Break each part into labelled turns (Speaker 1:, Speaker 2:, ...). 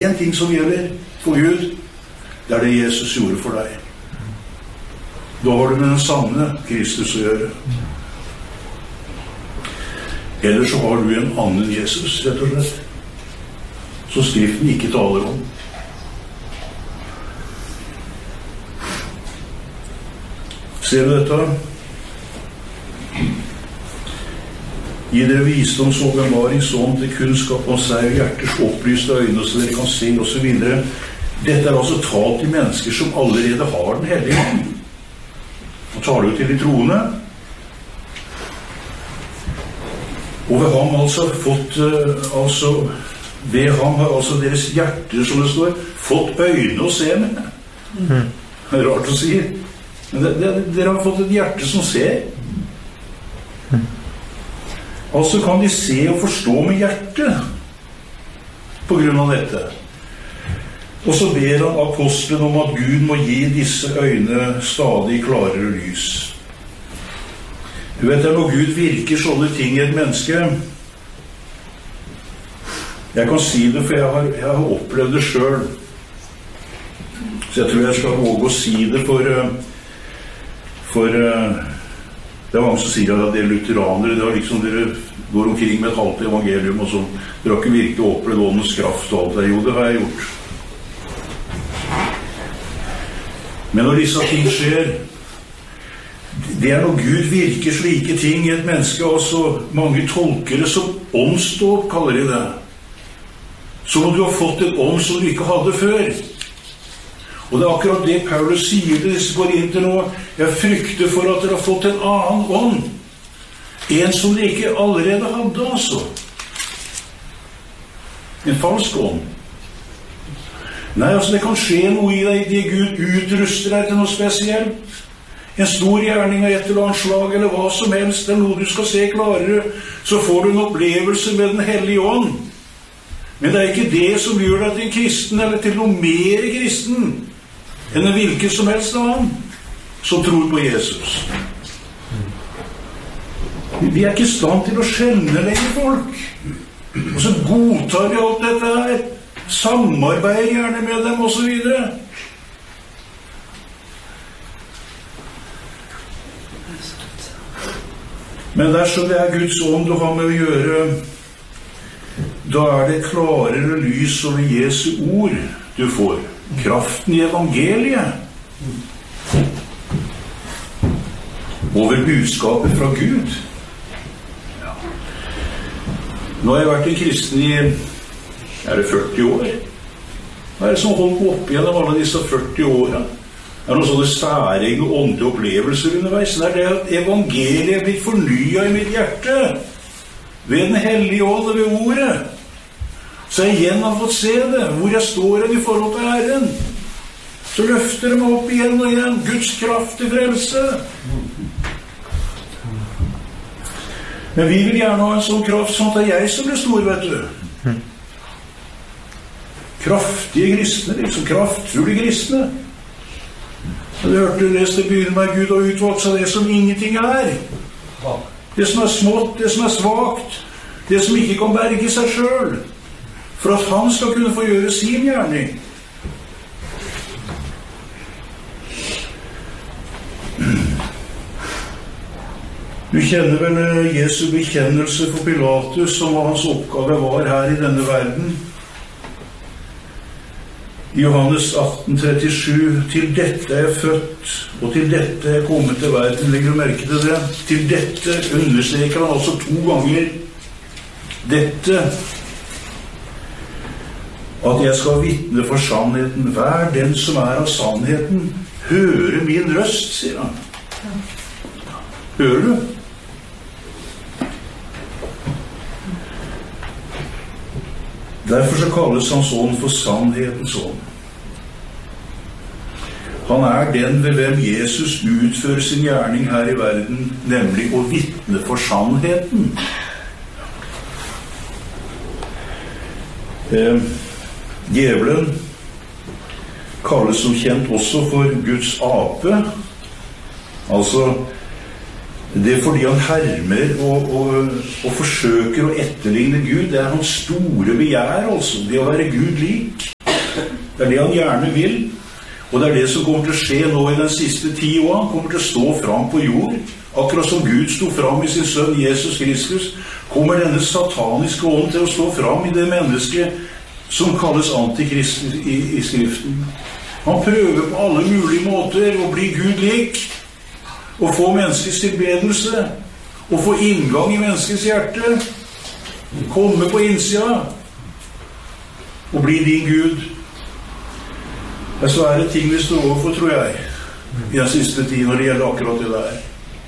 Speaker 1: en ting som gjelder for Gud, det er det Jesus gjorde for deg. Da har du med den sanne Kristus å gjøre. Eller så har du en annen Jesus, rett og slett, så Skriften ikke taler om. Ser du dette? Gi dere visdoms åpenbaringsånd til kunnskap om seg og hjerters opplyste øyne, så dere kan se, og så videre. Dette er altså talt til mennesker som allerede har den hellige ånd. Og tar det jo til de troende. Og ved ham altså fått, ved ham har altså deres hjerter, som det står, fått øyne å se med. Det er rart å si. Men dere har fått et hjerte som ser. Altså kan de se og forstå med hjertet på grunn av dette. Og så ber han apostelen om at Gud må gi disse øyne stadig klarere lys. Du vet, når Gud virker sånne ting i et menneske, jeg kan si det, for jeg har opplevd det selv. Så jeg tror jeg skal våge å si det, for det er mange som sier at dere lutheranere, det er liksom dere går omkring med et halvt evangelium og sånn. Dere har ikke virkelig opplevd åndens kraft og alt det. Jo, det har jeg gjort. Men når disse ting skjer, det er når Gud virker slike ting i et menneske, altså mange tolker det som åndsdåp, kaller de det. Så må du ha fått en ånd som du ikke hadde før. Og det er akkurat det Paulus sier til disse korinter nå. Jeg frykter for at dere har fått en annen ånd. En som dere ikke allerede hadde, altså. En falsk ånd. Nei, altså det kan skje noe i deg, det Gud utruster deg til noe spesielt. En stor gjerning av et eller annet slag, eller hva som helst, eller noe du skal se klarere, så får du en opplevelse med den hellige ånd. Men det er ikke det som gjør deg til en kristen, eller til noe mer kristen, enn en hvilken som helst annen, som tror på Jesus. Vi er ikke i stand til å skjønne lenger folk. Og så godtar vi alt dette her. Samarbeider gjerne med dem, og så videre. Men dersom det er Guds ånd du har med å gjøre, da er det klarere lys over Jesu ord du får. Kraften i evangeliet. Over budskapet fra Gud. Nå har jeg vært en kristen i, er det 40 år? Hva er det som har holdt på opp gjennom alle disse 40 årene? Det er noen sånne særegne og åndelige opplevelser underveis. Det er det at evangeliet er blitt fornyet i mitt hjerte. Ved den hellige ånd og ved ordet. Så jeg igjen har fått se det. Hvor jeg står i forhold til Herren. Så løfter det meg opp igjen og igjen. Guds kraft til frelse. Men vi vil gjerne ha en sånn kraft, sånn at det er jeg som blir stor, vet du. Kraftige kristne, liksom kraftfulle kristne. Og du hørte det som begynner med Gud og utvokse av det som ingenting er. Det som er smått, det som er svagt, det som ikke kan berge seg selv. For at han skal kunne få gjøre sin gjerning. Du kjenner vel Jesu bekjennelse for Pilatus, som hans oppgave var her i denne verden. I Johannes 18:37, til dette er jeg født, og til dette er jeg kommet til verden. Legger du merke til det? Til dette understreker han altså 2 ganger. Dette, at jeg skal vitne for sannheten. Hver den som er av sannheten, høre min røst, sier han. Hører du? Derfor så kalles hans ånd for sannhetens ånd. Han er den ved hvem Jesus utfører sin gjerning her i verden, nemlig å vitne for sannheten. Djevelen kalles som kjent også for Guds ape. Altså, det er fordi han hermer og forsøker å etterligne Gud. Det er hans store begjær, altså, det å være Gud lik. Det det han gjerne vil, og det det som kommer til å skje nå i den siste 10 år. Han kommer til å stå fram på jord, akkurat som Gud stod fram i sin sønn Jesus Kristus, kommer denne sataniske ånd til å stå fram i det mennesket som kalles antikrist i Skriften. Han prøver på alle mulige måter å bli Gud lik, og få menneskets tilbedelse, og få inngang i menneskets hjerte, komme på innsida, og bli din Gud. Det så det ting vi står overfor, tror jeg, i den siste tiden når det gjelder akkurat det der.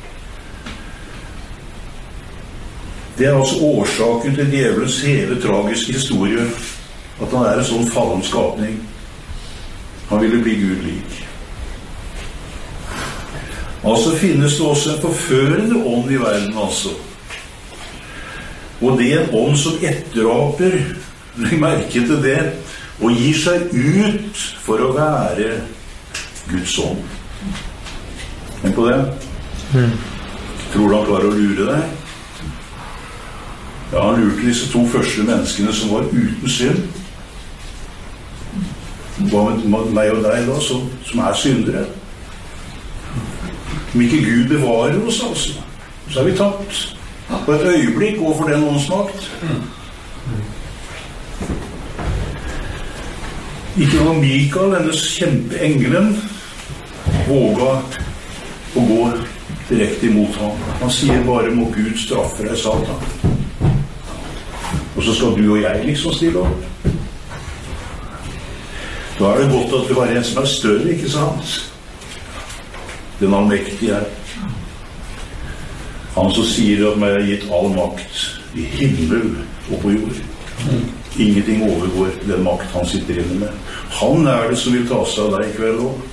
Speaker 1: Det altså årsaken til djevelens hele tragiske historie, at han en sånn fallen skapning. Han ville bli Gud lik. Altså finnes det også en forførende ånd i verden, altså. Og det en ånd som etteraper, legg merke til det, og gir seg ut for å være Guds ånd. Tenk på det. Tror du han klarer å lure deg? Ja, han lurte disse 2 første menneskene som var uten synd. Hva med meg og deg da, som syndere? Om ikke Gud bevarer oss, altså, så vi tapt på et øyeblikk overfor den åndsmakt. Ikke var Mikael, denne kjempeengelen, våga å gå direkte imot ham. Han sier bare, må Gud straffe deg, Satan. Og så skal du og jeg liksom stille opp. Da det godt at vi har en som større, ikke sant? Den allmektige han som sier at meg gitt all makt i himmel og på jord. Ingenting overgår den makt han sitter inne med. Han det som vil ta seg av deg i kveld også.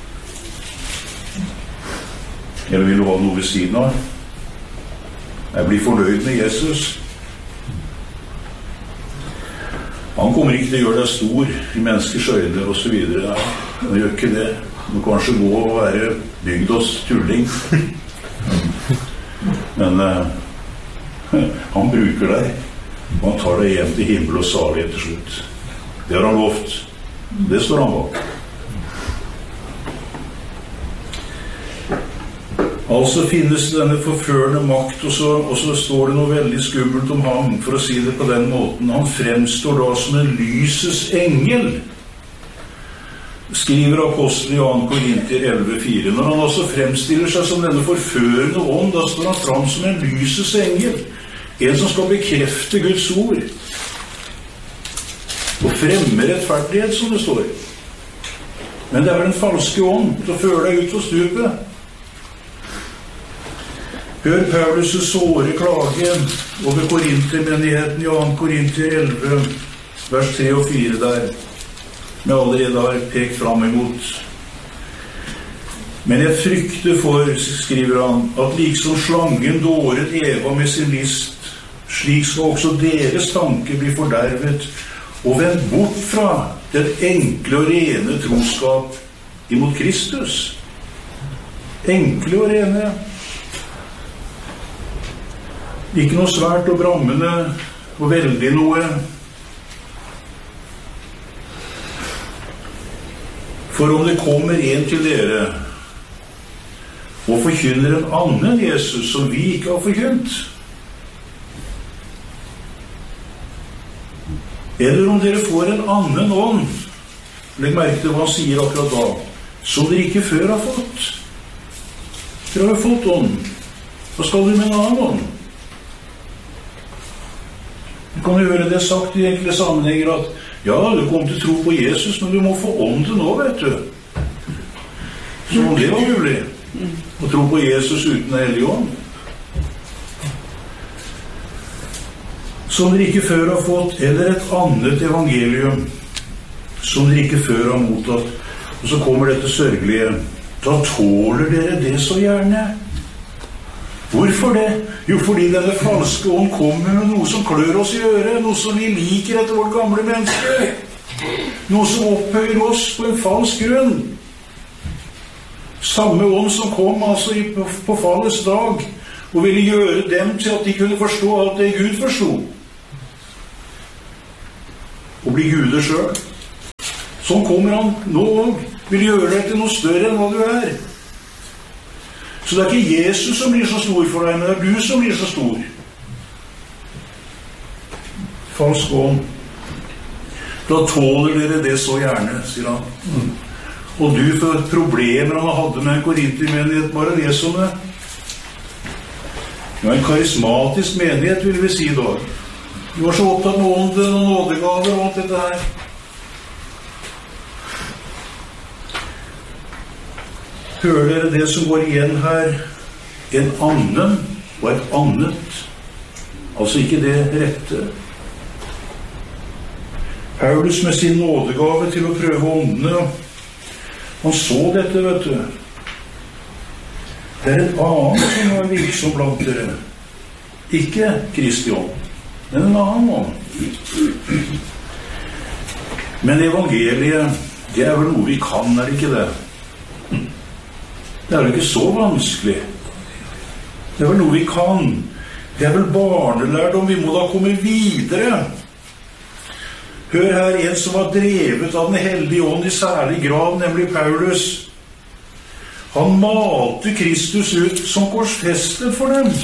Speaker 1: Eller vil du ha noe ved siden av? Jeg blir fornøyd med Jesus. Han kommer ikke til å gjøre deg stor i menneskers øyne og så videre. Han gjør ikke det. Du må kanskje gå og være bygd oss tulling. Men han bruker deg, og han tar deg hjem til himmel og salighet til slutt. Det har han lovt. Det står han bak. Altså finnes denne forførende makt, og så står det noe veldig skummelt om ham, for å si det på den måten. Han fremstår da som en lysets engel, skriver apostelen i 2. Korinter 11,4. Når han også fremstiller seg som denne forførende ånd, da står han fram som en lysets engel, en som skal bekrefte Guds ord, og fremme rettferdighet, som det står. Men det den falske ånd til å føre deg ut og stupet. Hør Paulus' såre klage over Korintermenigheten i 2. Korinter 11, vers 3 og 4 der, vi allerede har pekt frem imot. Men jeg frykter for, skriver han, at liksom slangen dåret Eva med sin list, slik skal også deres tanker bli fordervet, og vendt bort fra den enkle og rene troskap imot Kristus. Enkle og rene. Ikke noe svært og brammende og veldig noe. For om det kommer en til dere og forkynner en annen Jesus som vi ikke har forkynt, eller om dere får en annen ånd, legg merke til hva han sier akkurat da, som dere ikke før har fått. Dere har fått ånd. Hva skal du med en annen ånd? Du kan jo høre det sagt i enkle sammenhenger at ja, du kommer til å tro på Jesus, men du må få ånden nå, vet du. Så om det var mulig å tro på Jesus uten hellig ånd. Som dere ikke før har fått, eller et annet evangelium som dere ikke før har mottatt. Og så kommer dette sørgelige. Da tåler dere det så gjerne. Hvorfor det? Jo, fordi denne falske ånd kommer med noe som klør oss i øret, noe som vi liker etter vårt gamle menneske, noe som opphøyer oss på en falsk grunn. Samme ånd som kom altså på fallets dag og ville gjøre dem til at de kunne forstå alt det Gud forstod. Og bli guder selv. Sånn kommer han nå og vil gjøre deg til noe større enn hva du er. Så det er ikke Jesus som blir så stor for deg, men det er du som blir så stor. Falsk ånd. Da tåler dere det så gjerne, sier han. Og du, for problemer han hadde med en korintermenighet, bare les om det. Det var en karismatisk menighet, vil vi si da. Du var så opptatt med ånden og nådegaver og alt dette her. Hører dere det som går igjen her? En annen og et annet. Altså ikke det rette. Paulus med sin nådegave til å prøve åndene, han så dette, vet du. Det er en annen som er virksom blant dere. Ikke Kristi ånd, men en annen ånd. Men evangeliet, det er vel noe vi kan, er det ikke det? Det er jo ikke så vanskelig. Det er vel noe vi kan. Det er vel barnelærdom, vi må da komme videre. Hør her, en som var drevet av den hellige ånd i særlig grad, nemlig Paulus. Han malte Kristus ut som korsfestet for dem.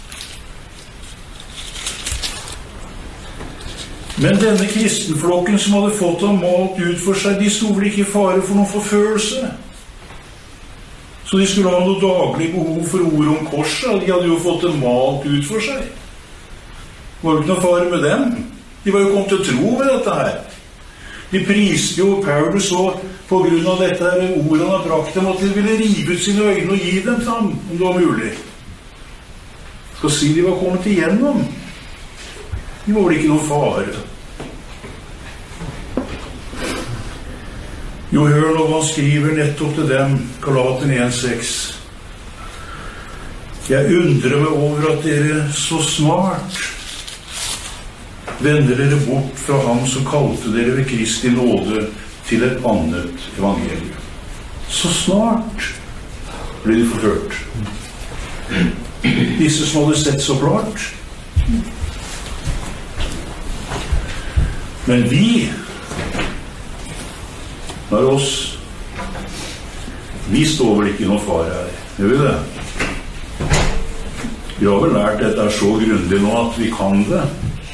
Speaker 1: Men denne kristenflokken som hadde fått ham malt ut for seg, de sto vel ikke i fare for noen forførelse. Så de skulle ha noe daglig behov for ord om korset. De hadde jo fått det malt ut for seg. Det var jo ikke noe fare med dem. De var jo kommet til å tro ved dette her. De priste jo Paulus og på grunn av dette her ordet han har brakt dem, at de ville rive ut sine øyne og gi dem til ham, om det var mulig. Skal si de var kommet igjennom. De var vel ikke noe fare. Jo, hør nå hva han skriver nettopp til dem, Galaterne 1,6. Jeg undrer meg over at dere så smart vender dere bort fra ham som kalte dere ved Kristi nåde til et annet evangelium. Så snart ble de forført. Disse som hadde sett så klart. Men vi er oss. Vi står vel ikke noe fare her. Gjør vi det? Vi har vel lært dette så grundig nå at vi kan det.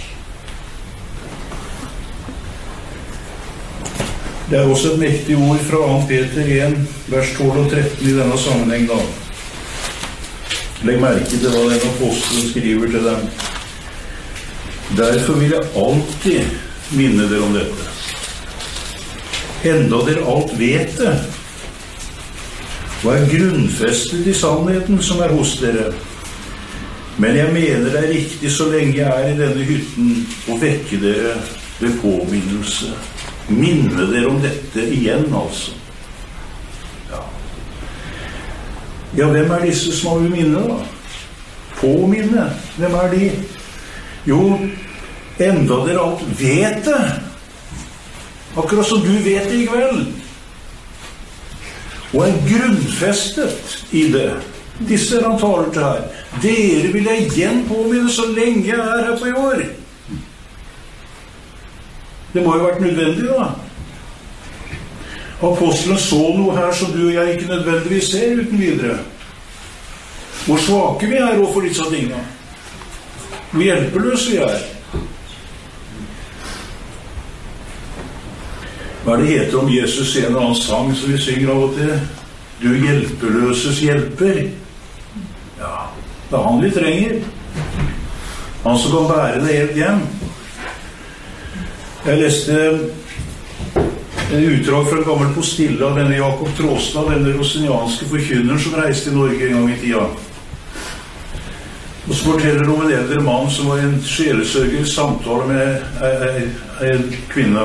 Speaker 1: Det er også et mektig ord fra 2. Peter 1, vers 12 og 13 i denne sammenheng da. Legg merke til hva den apostelen skriver til dem. Derfor vil jeg alltid minne dere om dette. Enda dere alt vet det, og er grunnfestet i sannheten som er hos dere. Men jeg mener det er riktig så lenge jeg er i denne hytten å vekke dere ved påminnelse. Minne dere om dette igjen, altså. Ja, hvem er disse som har vi minne, da? Påminne. Hvem er de? Jo, enda dere alt vet det. Akkurat som du vet det i kveld. Og er grunnfestet i det. Disse han taler til her. Dere vil jeg igjen påminne så lenge jeg er her på jord. Det må jo ha vært nødvendig, da. Apostelen så noe her som du og jeg ikke nødvendigvis ser uten videre. Hvor svake vi er overfor disse tingene. Hvor hjelpeløse vi er. Hva er det heter om Jesus i en eller annen sang som vi synger av og til? Du hjelpeløses hjelper. Ja, det er han vi trenger. Han som kan bære det helt hjem. Jeg leste en utdrag fra en gammel postille av denne Jakob Tråstad, denne rosinianske forkynneren som reiste i Norge en gang i tida. Og så forteller om en eldre mann som var en sjelesørger i samtale med en kvinne.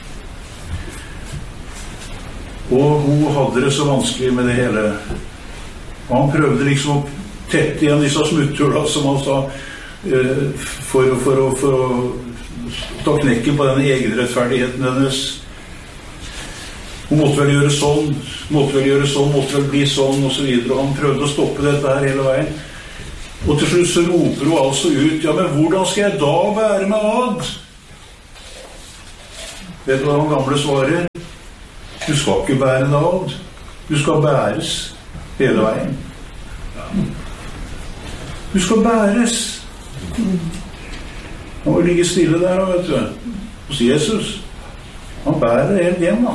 Speaker 1: Og hun hadde det så vanskelig med det hele. Og han prøvde liksom å tette igjen disse smutthullene, som han sa, for å ta knekken på denne egenrettferdigheten hennes. Hun måtte vel gjøre sånn, måtte vel bli sånn, og så videre. Og han prøvde å stoppe dette her hele veien. Og til slutt så roper hun altså ut, ja, men hvordan skal jeg da bære meg ad? Vet du hva han gamle svarer? Du skal ikke bære deg av. Du skal bæres hele veien. Du skal bæres. Han må ligge stille der, vet du. Hos Jesus. Han bærer det helt hjem, da.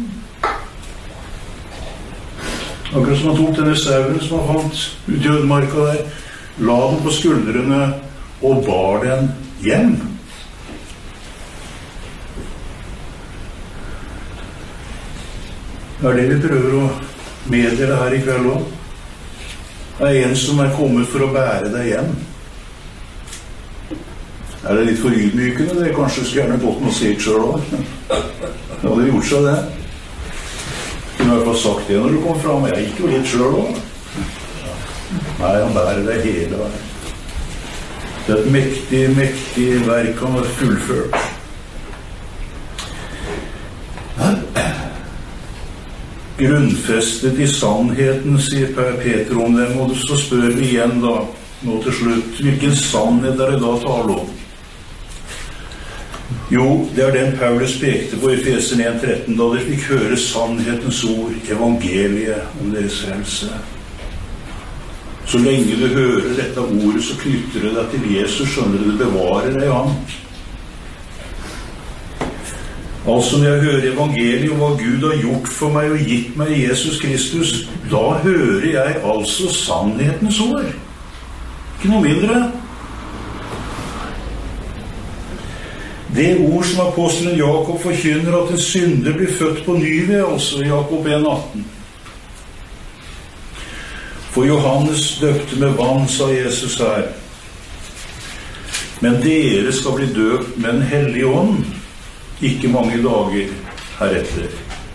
Speaker 1: Akkurat som han tok denne sauen som han fant ut i ødemarka der, la den på skuldrene og bar den hjem. Det det vi prøver å meddele her i kveld også. Det en som kommet for å bære deg hjem. Det litt for ydmykende? Det kanskje skulle gjerne gått noe sitt selv også. Det hadde gjort seg det. Du kunne i hvert fall sagt det når du kom fram. Jeg gikk jo litt selv også. Nei, han bærer deg hele veien. Det et mektig, mektig verk han har fullført. Grunnfestet i sannheten, sier Peter om dem, og så spør vi igjen da, nå til slutt, hvilken sannhet det da taler om? Jo, det den Paulus pekte på i Efeserne 1:13, da dere fikk høre sannhetens ord, evangeliet om deres frelse. Så lenge du hører dette ordet, så knytter det deg til Jesus, skjønner du, det bevarer deg han. Altså når jeg hører evangeliet om hva Gud har gjort for meg og gitt meg i Jesus Kristus, da hører jeg altså sannhetens ord. Ikke noe mindre. Det ord som apostelen Jakob forkynner at en synder blir født på ny ved, altså i Jakob 1:18. For Johannes døpte med vann, sa Jesus her. Men dere skal bli døpt med en hellig ånd, ikke mange dager heretter.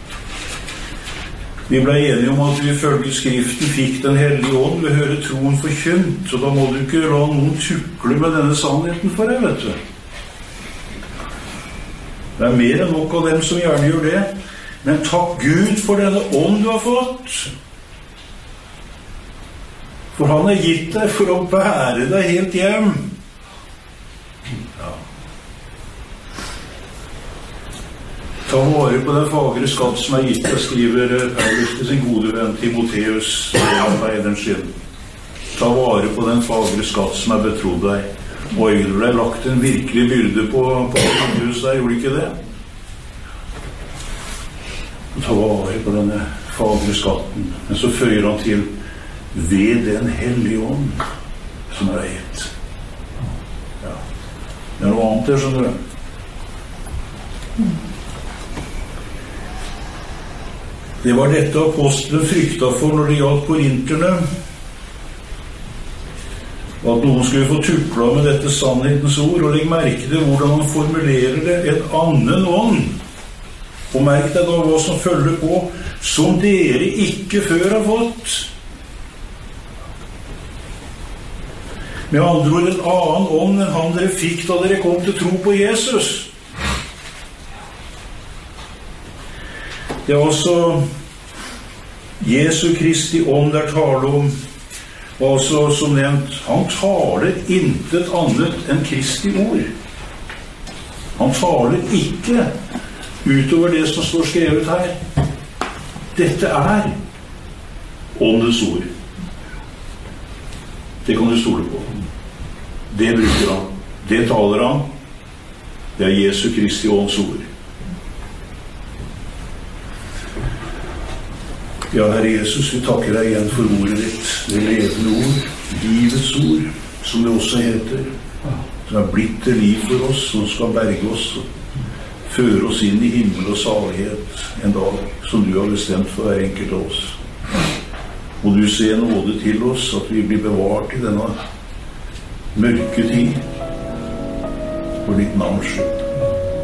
Speaker 1: Vi ble enige om at vi ifølge Skriften fikk den hellige ånd ved å høre troen forkynt, så da må du ikke la noen tukle med denne sannheten for deg, vet du. Det mer enn nok av dem som gjerne gjør det, men takk Gud for denne ånd du har fått. For han har gitt deg for å bære deg helt hjem. Ja. Ta vare på den fagre skatt som gitt deg, skriver Paulus til sin gode venn Timotheus, Ta vare på den fagre skatt som betrodd deg. Og det ble lagt en virkelig byrde på Timotheus der, gjorde ikke det? Ta vare på denne fagre skatten. Men så føyer han til ved den hellige ånd som gitt. Ja. Det noe annet der, skjønner du. Det var dette apostelen frykta for når det gjaldt korinterne. Og at noen skulle få tukla med dette sannhetens ord, og legg merke til hvordan han formulerer det, en annen ånd. Og merk deg da hva som følger på, som dere ikke før har fått. Med andre ord en annen ånd enn han dere fikk da dere kom til tro på Jesus. Det også Jesu Kristi ånd der taler om, og også som nevnt, han taler intet annet enn Kristi ord. Han taler ikke utover det som står skrevet her. Dette åndens ord. Det kan du stole på. Det bruker han. Det taler han. Det Jesu Kristi ånds ord. Ja, Herre Jesus, vi takker deg igjen for ordet ditt, det levende ord, livets ord, som det også heter, som blitt til liv for oss, som skal berge oss, føre oss inn i himmel og salighet en dag, som du har bestemt for hver enkelt av oss. Må du se nåde til oss, at vi blir bevart i denne mørke tid, for ditt navns skyld.